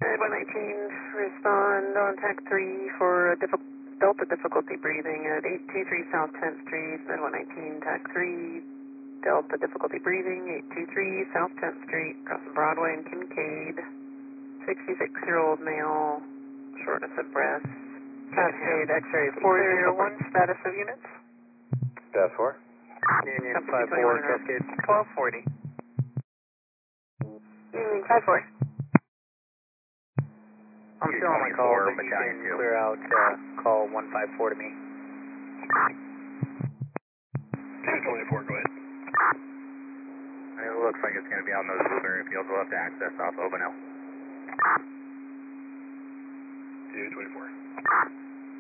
119, respond on tech 3 for Delta difficulty breathing at 823 South 10th Street. Med 119, tech 3, Delta difficulty breathing, 823 South 10th Street, crossing Broadway and Kincaid. 66-year-old male, shortness of breath. Cascade X-ray 401, status of units? Status 4. Union 54, Cascade 1240. Union 54. I'm still on my call, but you can clear out call 154 to me. 224, go ahead. It looks like it's going to be out in those blueberry fields. We'll have to access off Obanel. 224.